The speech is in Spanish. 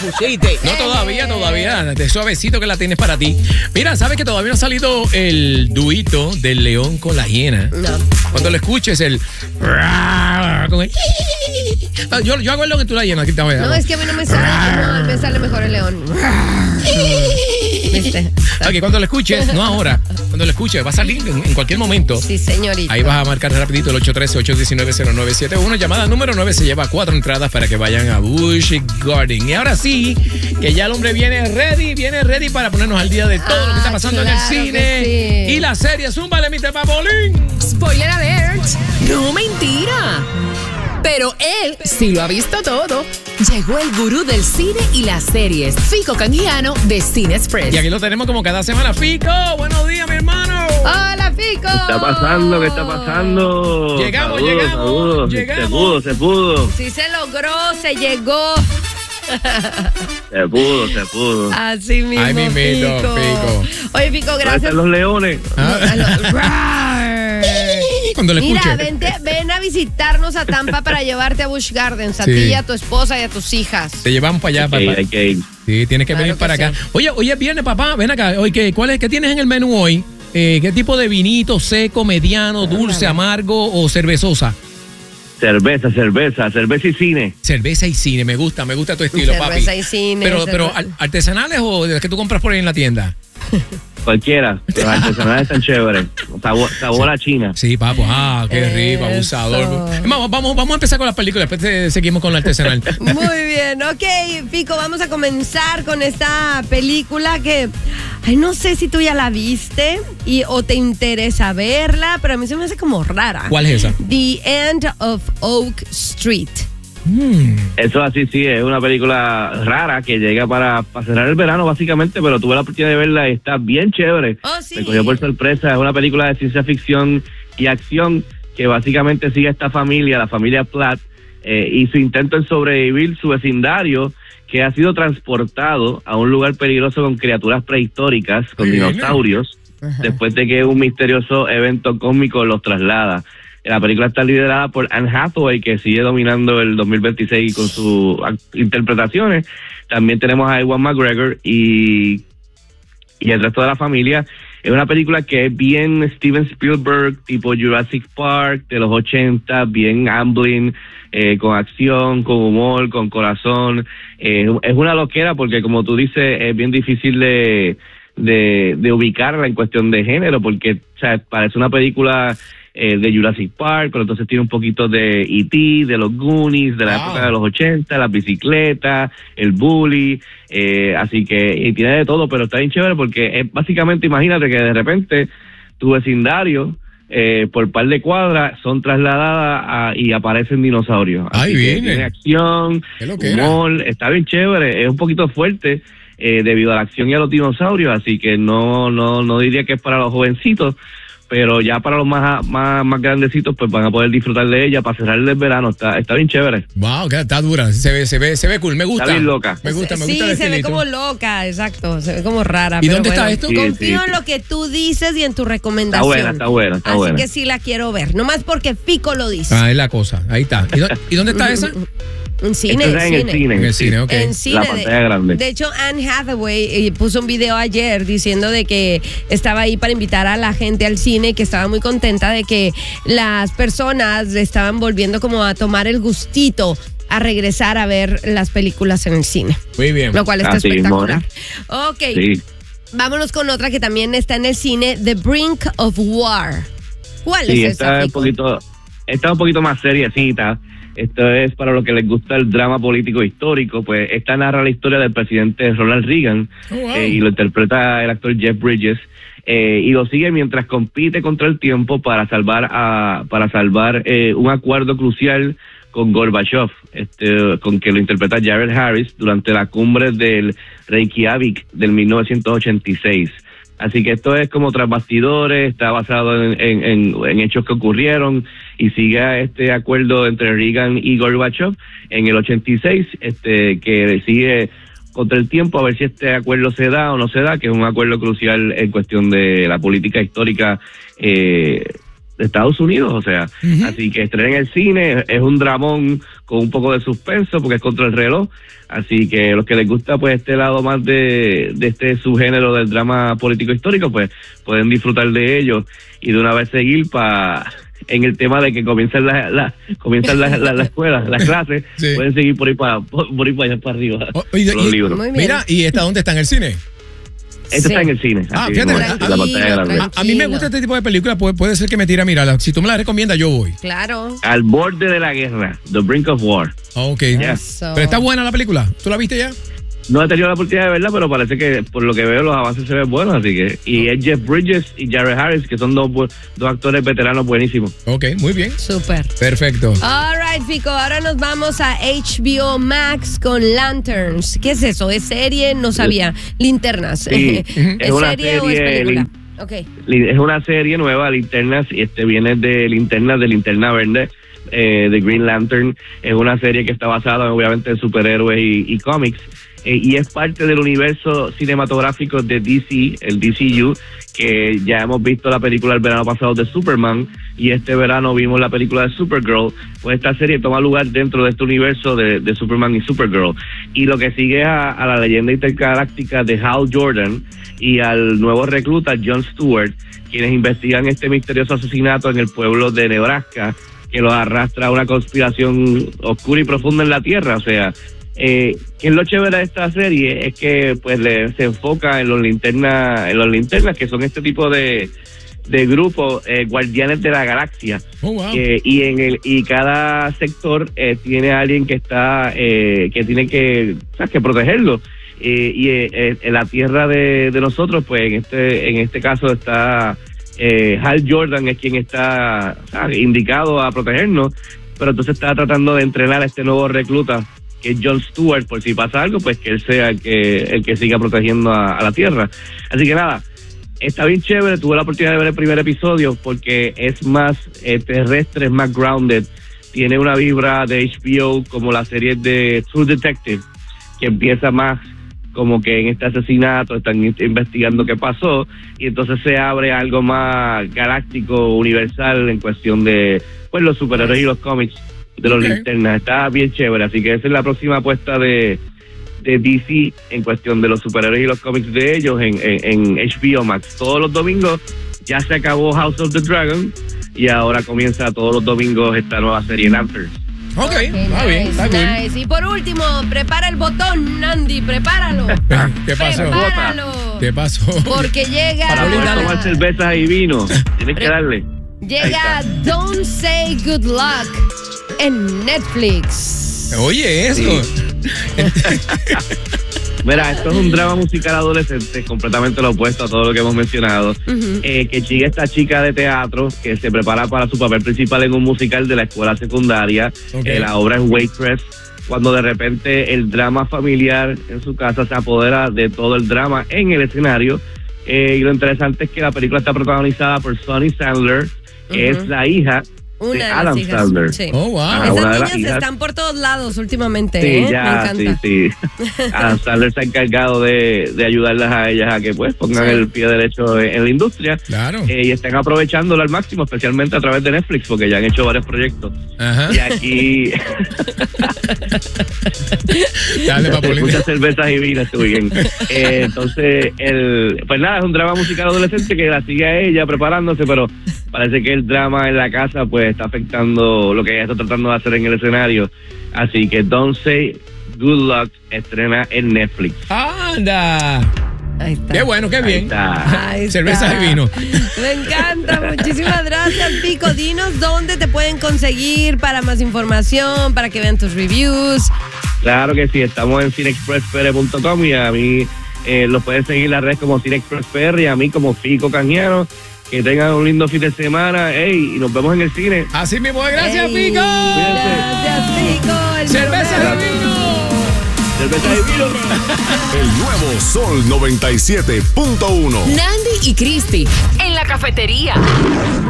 No, todavía. De suavecito que la tienes para ti. Mira, ¿sabes que todavía no ha salido el duito del león con la hiena? No. Cuando lo escuches, el... Con el... Yo hago el león y tú la hiena. No, es que a mí no me sale. Me sale mejor el león. ¿Viste? Ok, cuando lo escuches, no ahora. Cuando lo escuches, va a salir en cualquier momento. Sí, señorita. Ahí vas a marcar rapidito el 813-819-0971. Llamada número 9 se lleva 4 entradas para que vayan a Busch Garden. Y ahora sí, que ya el hombre viene ready para ponernos al día de todo lo que está pasando en el cine. Sí. Y la serie, zúmbale, Mr. Papolín. Spoiler alert. No, mentira. Pero él sí lo ha visto todo. Llegó el gurú del cine y las series, Fico Canjiano de Cine Express. Y aquí lo tenemos como cada semana. Fico, buenos días, mi hermano. Hola, Fico. ¿Qué está pasando? Llegamos. Se pudo. Sí se logró, se llegó. Se pudo. Así mismo, Ay, mimito, Fico. Oye, Fico, ¿Dónde gracias. están los leones? Cuando le escuche. Mira, ven a visitarnos a Tampa para llevarte a Busch Gardens, a Sí. ti y a tu esposa y a tus hijas. Te llevamos para allá, papá. Hay que ir. Sí, tienes que Claro venir que para acá. sí. Oye, viene, papá, ven acá. Oye, ¿qué tienes en el menú hoy? ¿Qué tipo de vinito? ¿Seco, mediano, dulce, amargo o cervezosa? Cerveza y cine. Cerveza y cine, me gusta tu estilo, papi. Cerveza y cine. Pero ¿artesanales o de las que tú compras por ahí en la tienda? Cualquiera. Los artesanales están chéveres. Sabor a China. Sí, papo. Qué rico, abusador. Vamos a empezar con las películas, después seguimos con la artesanal. Muy bien, ok, Fico, vamos a comenzar con esta película que, no sé si tú ya la viste o te interesa verla, pero a mí se me hace como rara. ¿Cuál es esa? The End of Oak Street. Eso así sí, es una película rara que llega para cerrar el verano básicamente, pero tuve la oportunidad de verla y está bien chévere. Oh, sí. Me cogió por sorpresa. Es una película de ciencia ficción y acción que básicamente sigue a esta familia, la familia Platt, y su intento en sobrevivir su vecindario, que ha sido transportado a un lugar peligroso con criaturas prehistóricas, con dinosaurios, después de que un misterioso evento cósmico los traslada. La película está liderada por Anne Hathaway, que sigue dominando el 2026 con sus interpretaciones. También tenemos a Ewan McGregor y el resto de la familia. Es una película que es bien Steven Spielberg, tipo Jurassic Park, de los 80, bien Amblin, con acción, con humor, con corazón. Es una loquera porque, como tú dices, es bien difícil de ubicarla en cuestión de género, porque parece una película de Jurassic Park, pero entonces tiene un poquito de E.T., de los Goonies, de la época de los 80, las bicicletas, el bully, así que tiene de todo, pero está bien chévere porque es básicamente, imagínate que de repente tu vecindario, por par de cuadras, son trasladadas y aparecen dinosaurios. Así que tiene acción, humor, está bien chévere, es un poquito fuerte debido a la acción y a los dinosaurios, así que no diría que es para los jovencitos, pero ya para los más grandecitos pues van a poder disfrutar de ella para cerrar el verano. Está bien chévere. Wow, está dura, se ve cool, me gusta. Está bien loca. Me gusta Sí, se ve como loca, exacto, se ve como rara. ¿Y dónde está esto? Confío en lo que tú dices y en tu recomendación. Está buena. Así que sí la quiero ver, nomás porque Fico lo dice. Es la cosa, ahí está. ¿Y dónde está esa? En cine, en el cine. En el cine, ok. En cine, la pantalla grande. De hecho, Anne Hathaway puso un video ayer diciendo de que estaba ahí para invitar a la gente al cine, que estaba muy contenta de que las personas estaban volviendo como a tomar el gustito a regresar a ver las películas en el cine. Muy bien. Lo cual está espectacular. Ok, Sí. vámonos con otra que también está en el cine, The Brink of War. ¿Cuál Sí, es esa, Fico? está un poquito más seriecita. Esto es para los que les gusta el drama político histórico. Pues esta narra la historia del presidente Ronald Reagan, y lo interpreta el actor Jeff Bridges, y lo sigue mientras compite contra el tiempo para salvar un acuerdo crucial con Gorbachev, con que lo interpreta Jared Harris durante la cumbre del Reykjavik del 1986. Así que esto es como tras bastidores, está basado en hechos que ocurrieron y sigue a este acuerdo entre Reagan y Gorbachev en el 86, que sigue contra el tiempo a ver si este acuerdo se da o no se da, que es un acuerdo crucial en cuestión de la política histórica de Estados Unidos, o sea, así que estrena en el cine, es un dramón con un poco de suspenso porque es contra el reloj, así que los que les gusta pues este lado más de este subgénero del drama político histórico, pues pueden disfrutar de ello y de una vez seguir en el tema de que comienzan la escuela, las clases, sí. Pueden seguir por ahí para allá para arriba los libros. Mira, ¿y esta dónde está? ¿En el cine? Está en el cine. Fíjate, a mí me gusta este tipo de películas, puede ser que me tire a mirarla. Si tú me la recomiendas, yo voy. Claro. Al borde de la guerra, The Brink of War. Ok. Yeah. Pero está buena la película. ¿Tú la viste ya? No he tenido la oportunidad de verla, pero parece que por lo que veo los avances se ven buenos, así que y es Jeff Bridges y Jared Harris, que son dos actores veteranos buenísimos. Ok, muy bien. Súper. Perfecto. All right, Fico, ahora nos vamos a HBO Max con Lanterns. ¿Qué es eso? ¿Es serie? No sabía. Linternas. Sí, ¿Es una serie o es película? Okay. Es una serie nueva, Linternas, y viene de Linterna Verde, de Green Lantern. Es una serie que está basada obviamente en superhéroes y cómics. Y es parte del universo cinematográfico de DC, el DCU, que ya hemos visto la película el verano pasado de Superman, y este verano vimos la película de Supergirl. Pues esta serie toma lugar dentro de este universo de Superman y Supergirl, y lo que sigue a la leyenda intergaláctica de Hal Jordan y al nuevo recluta Jon Stewart, quienes investigan este misterioso asesinato en el pueblo de Nebraska, que los arrastra a una conspiración oscura y profunda en la Tierra. O sea, que es lo chévere de esta serie es que pues se enfoca en los linternas, que son este tipo de grupos guardianes de la galaxia. Oh, wow. Y cada sector tiene a alguien que está que tiene que protegerlo. En la tierra de nosotros, pues en este caso está Hal Jordan, es quien está indicado a protegernos, pero entonces está tratando de entrenar a este nuevo recluta, que es Jon Stewart, por si pasa algo, pues que él sea el que siga protegiendo a la Tierra. Así que nada, está bien chévere. Tuve la oportunidad de ver el primer episodio porque es más terrestre, es más grounded. Tiene una vibra de HBO como la serie de True Detective, que empieza más como que en este asesinato están investigando qué pasó, y entonces se abre algo más galáctico, universal, en cuestión de pues los superhéroes y los cómics de los linternas. Está bien chévere, así que esa es la próxima apuesta de DC en cuestión de los superhéroes y los cómics de ellos en HBO Max. Todos los domingos ya se acabó House of the Dragon y ahora comienza todos los domingos esta nueva serie Lanterns. Ok, está bien, está bien. Y por último, prepara el botón, Nandi, prepáralo. ¿Qué pasó? Prepáralo. ¿Qué pasó? Porque llega... Para tomar cervezas y vino, tienes que darle. Llega Don't Say Good Luck en Netflix. Oye, eso. Sí. Mira, esto es un drama musical adolescente, completamente lo opuesto a todo lo que hemos mencionado. Que sigue esta chica de teatro que se prepara para su papel principal en un musical de la escuela secundaria. La obra es Waitress, cuando de repente el drama familiar en su casa se apodera de todo el drama en el escenario. Y lo interesante es que la película está protagonizada por Sonny Sandler, que es la hija de Adam Sandler. Sí. Oh, wow. Esas niñas están por todos lados últimamente. Sí, ya, me encanta. sí. Adam Sandler se ha encargado de ayudarlas a ellas a que pues pongan el pie derecho en la industria. Claro. Y están aprovechándolo al máximo, especialmente a través de Netflix, porque ya han hecho varios proyectos. Ajá. Y aquí Dale, Papulín. muchas cervezas y vinos, estuvo bien. Entonces, pues nada, es un drama musical adolescente que la sigue a ella preparándose, pero parece que el drama en la casa pues está afectando lo que ella está tratando de hacer en el escenario. Así que Don't Say Good Luck estrena en Netflix. ¡Anda! Ahí está. Qué bueno, qué bien. Ahí está. Cervezas y vino. Me encanta, muchísimas gracias, Pico. Dinos dónde te pueden conseguir para más información, para que vean tus reviews. Claro que sí, estamos en cinexpresspr.com y a mí los pueden seguir en las redes como cinexpresspr y a mí como Fico Canjiano. Que tengan un lindo fin de semana, y nos vemos en el cine. Así mismo, gracias, Pico. Gracias, Pico. Cerveza y vino. Cerveza y vino. El nuevo Sol 97.1. Nandi y Cristi en la cafetería.